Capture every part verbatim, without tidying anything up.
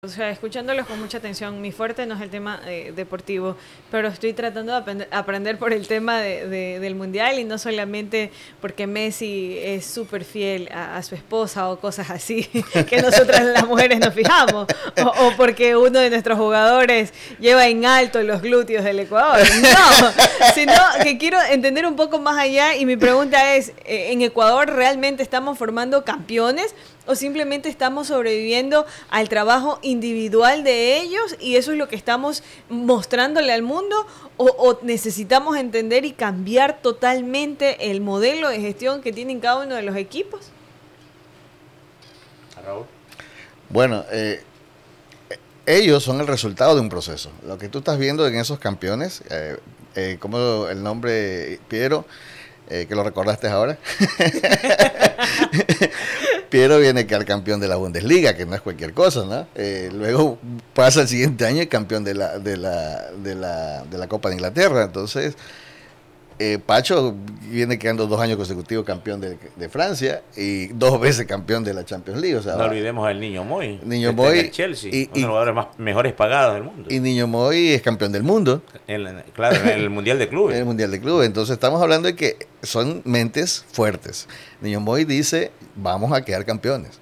O sea, escuchándolos con mucha atención, mi fuerte no es el tema eh, deportivo, pero estoy tratando de aprender, aprender por el tema de, de, del Mundial y no solamente porque Messi es súper fiel a, a su esposa o cosas así, que nosotras las mujeres nos fijamos, o, o porque uno de nuestros jugadores lleva en alto los glúteos del Ecuador. No, sino que quiero entender un poco más allá y mi pregunta es, ¿en Ecuador realmente estamos formando campeones? ¿O simplemente estamos sobreviviendo al trabajo individual de ellos y eso es lo que estamos mostrándole al mundo? ¿O, o necesitamos entender y cambiar totalmente el modelo de gestión que tienen cada uno de los equipos? Raúl. Bueno, eh, ellos son el resultado de un proceso. Lo que tú estás viendo en esos campeones, eh, eh, como el nombre Piero, eh, que lo recordaste ahora. Piero viene que al campeón de la Bundesliga, que no es cualquier cosa, ¿no? Eh, luego pasa el siguiente año y campeón de la, de la, de la, de la Copa de Inglaterra. Entonces, eh, Pacho viene quedando dos años consecutivos campeón de, de Francia y dos veces campeón de la Champions League. O sea, no olvidemos al Niño Moy. Niño Moy. En el Chelsea, y, uno de los jugadores más, mejores pagados del mundo. Y Niño Moy es campeón del mundo. En, claro, en el Mundial de Clubes. En el Mundial de Clubes. Entonces, estamos hablando de que son mentes fuertes. Niño Moy dice, vamos a quedar campeones.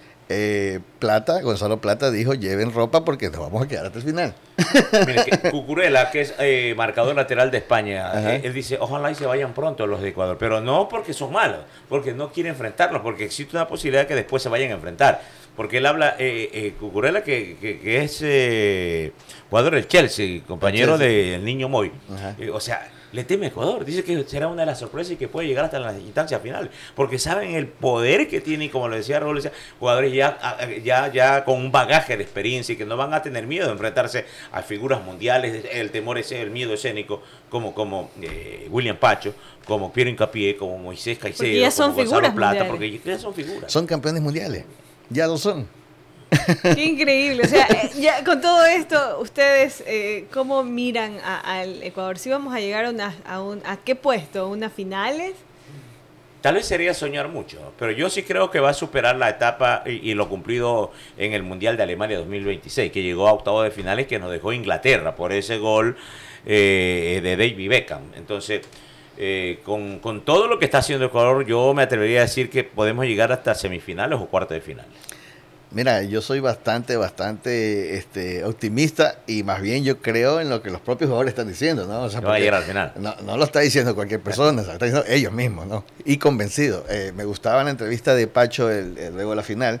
Eh, Plata, Gonzalo Plata dijo, lleven ropa porque nos vamos a quedar hasta el final. Mire, que Cucurella, que es eh, marcador lateral de España, eh, él dice, ojalá y se vayan pronto los de Ecuador, pero no porque son malos, porque no quiere enfrentarlos, porque existe una posibilidad de que después se vayan a enfrentar. Porque él habla, eh, eh, Cucurella, que, que, que es eh, jugador del Chelsea, compañero del Niño Moy. Eh, o sea, le teme a Ecuador. Dice que será una de las sorpresas y que puede llegar hasta las instancias finales. Porque saben el poder que tiene, y como le decía Raúl, decía, jugadores ya, ya, ya con un bagaje de experiencia y que no van a tener miedo de enfrentarse a figuras mundiales. El temor ese, el miedo escénico, como, como eh, William Pacho, como Piero Hincapié, como Moisés Caicedo, porque ya son como Gonzalo figuras Plata, mundiales. porque ya son figuras. Son campeones mundiales. Ya lo son. Qué increíble. O sea, ya con todo esto, ustedes, eh, ¿cómo miran a, al Ecuador? ¿Sí vamos a llegar a, una, a, un, a qué puesto? ¿A unas finales? Tal vez sería soñar mucho, pero yo sí creo que va a superar la etapa y, y lo cumplido en el Mundial de Alemania dos mil veintiséis, que llegó a octavos de finales, que nos dejó Inglaterra por ese gol eh, de David Beckham. Entonces, eh, con, con todo lo que está haciendo Ecuador, yo me atrevería a decir que podemos llegar hasta semifinales o cuartos de final. Mira, yo soy bastante, bastante este, optimista y más bien yo creo en lo que los propios jugadores están diciendo, ¿no? O sea, va a llegar al final. No, no lo está diciendo cualquier persona, o sea, está diciendo ellos mismos, ¿no? Y convencidos. Eh, me gustaba la entrevista de Pacho el, el, luego de la final,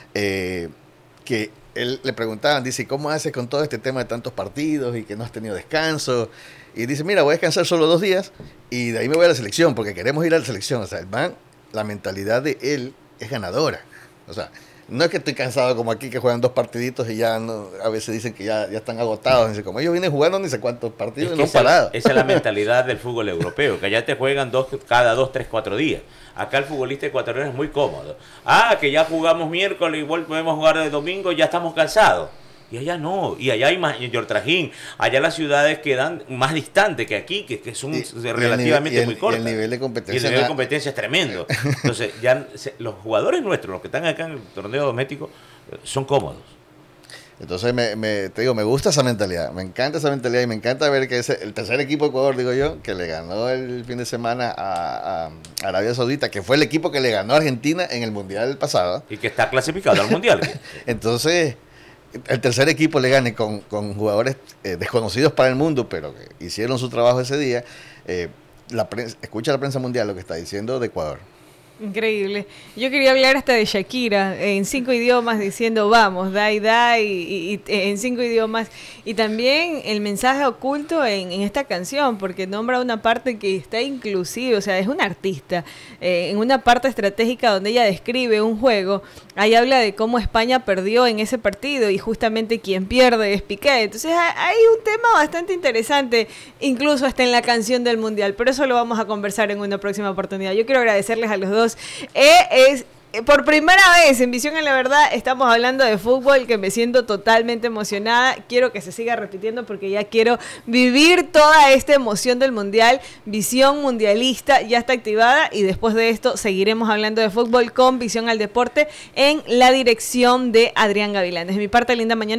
eh, que él le preguntaban, dice, ¿cómo haces con todo este tema de tantos partidos y que no has tenido descanso? Y dice, mira, voy a descansar solo dos días y de ahí me voy a la selección porque queremos ir a la selección. O sea, el man, la mentalidad de él es ganadora. O sea, no es que estoy cansado como aquí que juegan dos partiditos y ya no, a veces dicen que ya, ya están agotados. Dice, como ellos vienen jugando ni sé cuántos partidos es y no han esa, parado. Esa es la mentalidad del fútbol europeo, que allá te juegan dos, cada dos, tres, cuatro días. Acá el futbolista ecuatoriano es muy cómodo. Ah, que ya jugamos miércoles, igual podemos jugar de domingo, ya estamos cansados. Y allá no, y allá hay mayor trajín. Allá las ciudades quedan más distantes que aquí, que, que son y, relativamente y el, muy cortas. Y el nivel de competencia, y el nivel de competencia es tremendo. Entonces, ya se, los jugadores nuestros, los que están acá en el torneo doméstico, son cómodos. Entonces, me, me, te digo, me gusta esa mentalidad, me encanta esa mentalidad y me encanta ver que es el tercer equipo de Ecuador, digo yo, que le ganó el fin de semana a, a Arabia Saudita, que fue el equipo que le ganó a Argentina en el Mundial pasado. Y que está clasificado al Mundial. Entonces, el tercer equipo le gane con, con jugadores eh, desconocidos para el mundo, pero que hicieron su trabajo ese día. Eh, la prensa, escucha la prensa mundial lo que está diciendo de Ecuador. Increíble. Yo quería hablar hasta de Shakira en cinco idiomas diciendo vamos, dai, dai, y, y, y en cinco idiomas. Y también el mensaje oculto en, en esta canción, porque nombra una parte que está inclusive, o sea, es una artista. Eh, en una parte estratégica donde ella describe un juego, ahí habla de cómo España perdió en ese partido y justamente quien pierde es Piqué. Entonces hay un tema bastante interesante, incluso hasta en la canción del Mundial, pero eso lo vamos a conversar en una próxima oportunidad. Yo quiero agradecerles a los dos. E es por primera vez en Visión en la Verdad estamos hablando de fútbol, que me siento totalmente emocionada. Quiero que se siga repitiendo porque ya quiero vivir toda esta emoción del Mundial. Visión Mundialista ya está activada y después de esto seguiremos hablando de fútbol con Visión al Deporte en la dirección de Adrián Gavilán. Desde mi parte, linda mañana.